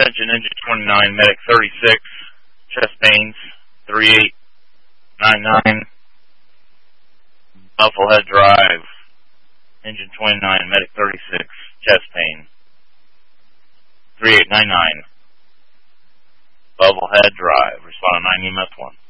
Attention, engine 29, medic 36, chest pains, 3899, Bufflehead Drive. Engine 29, medic 36, chest pain, 3899, Bubblehead Drive. Respond to 9 EMS 1.